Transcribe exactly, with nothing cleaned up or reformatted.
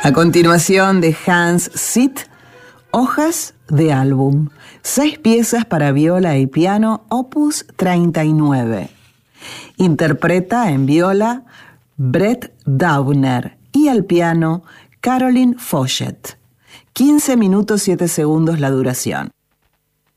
A continuación de Hans Sitt, Hojas de álbum, seis piezas para viola y piano, opus treinta y nueve. Interpreta en viola Brett Downer y al piano Caroline Fauchet. quince minutos siete segundos la duración.